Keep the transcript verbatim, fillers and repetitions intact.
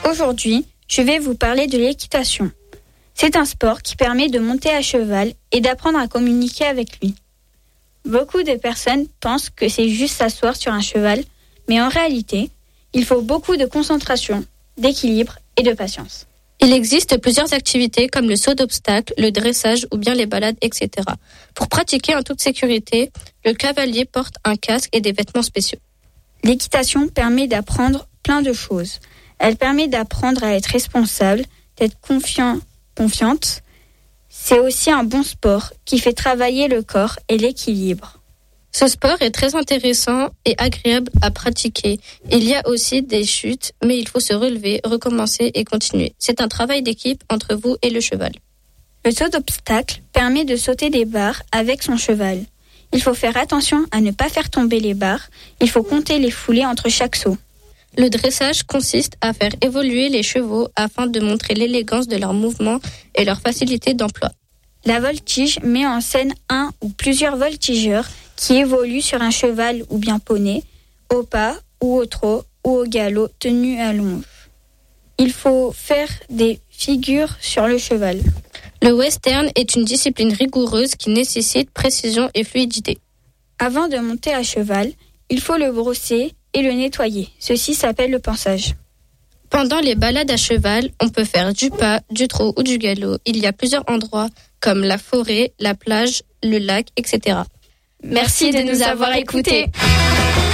Aujourd'hui, je vais vous parler de l'équitation. C'est un sport qui permet de monter à cheval et d'apprendre à communiquer avec lui. Beaucoup de personnes pensent que c'est juste s'asseoir sur un cheval, mais en réalité, il faut beaucoup de concentration, d'équilibre et de patience. Il existe plusieurs activités comme le saut d'obstacles, le dressage ou bien les balades, et cetera. Pour pratiquer en toute sécurité, le cavalier porte un casque et des vêtements spéciaux. L'équitation permet d'apprendre plein de choses. Elle permet d'apprendre à être responsable, d'être confiant, confiante. C'est aussi un bon sport qui fait travailler le corps et l'équilibre. Ce sport est très intéressant et agréable à pratiquer. Il y a aussi des chutes, mais il faut se relever, recommencer et continuer. C'est un travail d'équipe entre vous et le cheval. Le saut d'obstacle permet de sauter des barres avec son cheval. Il faut faire attention à ne pas faire tomber les barres. Il faut compter les foulées entre chaque saut. Le dressage consiste à faire évoluer les chevaux afin de montrer l'élégance de leurs mouvements et leur facilité d'emploi. La voltige met en scène un ou plusieurs voltigeurs qui évoluent sur un cheval ou bien poney, au pas ou au trot ou au galop tenu à longe. Il faut faire des figures sur le cheval. Le western est une discipline rigoureuse qui nécessite précision et fluidité. Avant de monter à cheval, il faut le brosser et le nettoyer. Ceci s'appelle le pansage. Pendant les balades à cheval, on peut faire du pas, du trot ou du galop. Il y a plusieurs endroits comme la forêt, la plage, le lac, et cetera. Merci de nous avoir écoutés.